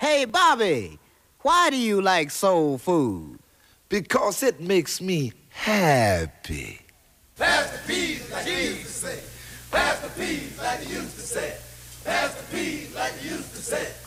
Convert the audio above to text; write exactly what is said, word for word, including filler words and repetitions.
Hey, Bobby, why do you like soul food? Because it makes me happy. Pass the peas like you used to say. Pass the peas like you used to say. Pass the peas like you used to say.